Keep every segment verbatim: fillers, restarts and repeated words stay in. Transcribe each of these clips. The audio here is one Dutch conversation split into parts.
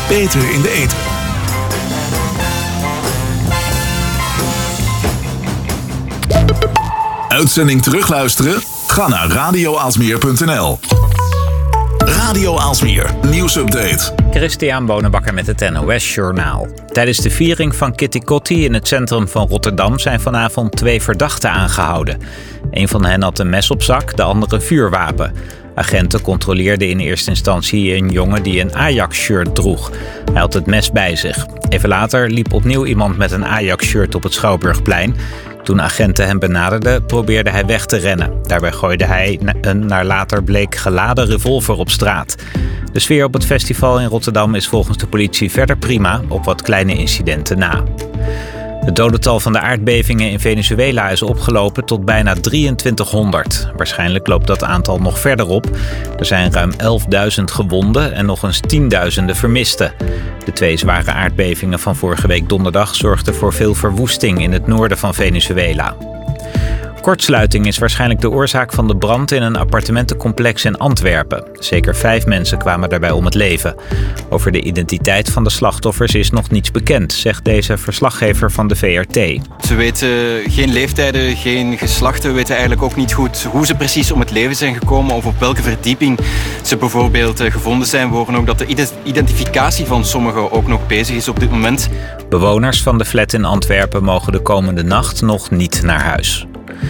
beter in de ether. Uitzending terugluisteren? Ga naar radio aalsmeer punt n l. Radio Aalsmeer, nieuwsupdate. Christian Bonenbakker met het N O S-journaal. Tijdens de viering van Kitty Kotti in het centrum van Rotterdam zijn vanavond twee verdachten aangehouden. Een van hen had een mes op zak, de andere een vuurwapen. Agenten controleerden in eerste instantie een jongen die een Ajax-shirt droeg. Hij had het mes bij zich. Even later liep opnieuw iemand met een Ajax-shirt op het Schouwburgplein. Toen agenten hem benaderden, probeerde hij weg te rennen. Daarbij gooide hij een naar later bleek geladen revolver op straat. De sfeer op het festival in Rotterdam is volgens de politie verder prima, op wat kleine incidenten na. Het dodental van de aardbevingen in Venezuela is opgelopen tot bijna drieëntwintighonderd. Waarschijnlijk loopt dat aantal nog verder op. Er zijn ruim elfduizend gewonden en nog eens tienduizenden vermisten. De twee zware aardbevingen van vorige week donderdag zorgden voor veel verwoesting in het noorden van Venezuela. Kortsluiting is waarschijnlijk de oorzaak van de brand in een appartementencomplex in Antwerpen. Zeker vijf mensen kwamen daarbij om het leven. Over de identiteit van de slachtoffers is nog niets bekend, zegt deze verslaggever van de V R T. Ze weten geen leeftijden, geen geslachten. We weten eigenlijk ook niet goed hoe ze precies om het leven zijn gekomen of op welke verdieping ze bijvoorbeeld gevonden zijn. We horen ook dat de identificatie van sommigen ook nog bezig is op dit moment. Bewoners van de flat in Antwerpen mogen de komende nacht nog niet naar huis.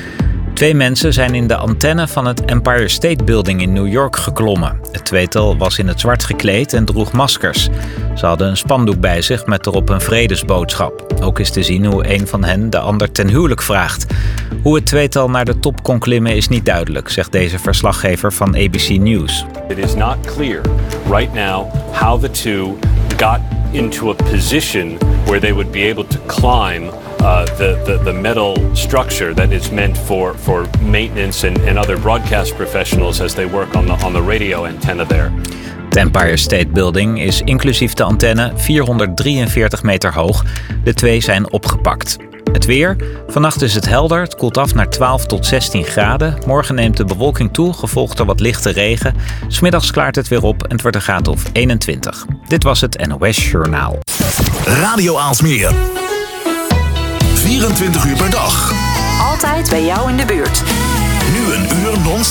Twee mensen zijn in de antenne van het Empire State Building in New York geklommen. Het tweetal was in het zwart gekleed en droeg maskers. Ze hadden een spandoek bij zich met erop een vredesboodschap. Ook is te zien hoe een van hen de ander ten huwelijk vraagt. Hoe het tweetal naar de top kon klimmen is niet duidelijk, zegt deze verslaggever van A B C News. It is not clear right now how the two got into a position where they would be able to climb Uh, the, the, the metal structure that is meant for, for maintenance and, and other broadcast professionals as they work on the, on the radio antenna there. Het Empire State Building is inclusief de antenne vierhonderddrieënveertig meter hoog. De twee zijn opgepakt. Het weer. Vannacht is het helder. Het koelt af naar twaalf tot zestien graden. Morgen neemt de bewolking toe, gevolgd door wat lichte regen. 'S Middags klaart het weer op en het wordt een graad of eenentwintig. Dit was het N O S-journaal. Radio Aalsmeer. vierentwintig uur per dag. Altijd bij jou in de buurt. Nu een uur non-stop.